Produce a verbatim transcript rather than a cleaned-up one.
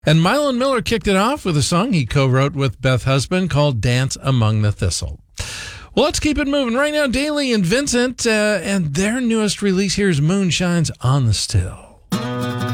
And Mylon Miller kicked it off with a song he co-wrote with Beth Husband called Dance Among the Thistle. Well, let's keep it moving. Right now, Daly and Vincent uh, and their newest release here is Moonshine's On the Still.